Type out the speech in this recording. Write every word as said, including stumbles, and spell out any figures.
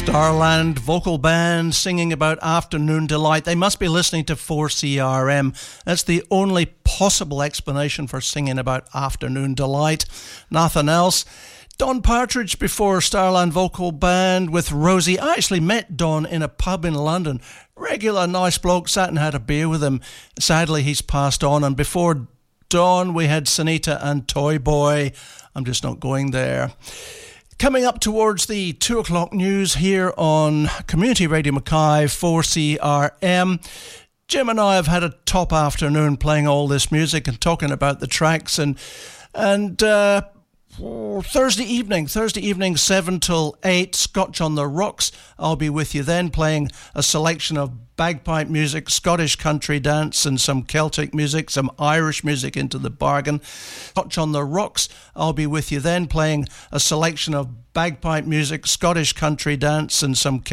Starland Vocal Band singing about Afternoon Delight. They must be listening to four C R M. That's the only possible explanation for singing about Afternoon Delight. Nothing else. Don Partridge before Starland Vocal Band with Rosie. I actually met Don in a pub in London. Regular nice bloke, sat and had a beer with him. Sadly, he's passed on. And before Don, we had Sunita and Toy Boy. I'm just not going there. Coming up towards the two o'clock news here on Community Radio Mackay four C R M. Jim and I have had a top afternoon playing all this music and talking about the tracks. And and uh, Thursday evening, Thursday evening, seven till eight, Scotch on the Rocks. I'll be with you then playing a selection of bagpipe music, Scottish country dance and some Celtic music, some Irish music into the bargain. Scotch on the Rocks. I'll be with you then playing a selection of bagpipe music, Scottish country dance and some